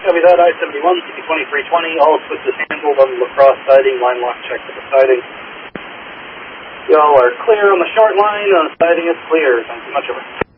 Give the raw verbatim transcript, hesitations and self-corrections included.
Copy that, I seventy-one, C P twenty-three twenty, all switches handled on the lacrosse siding, line lock check for the siding. Y'all are clear on the short line, on the siding is clear. Thank you much, over.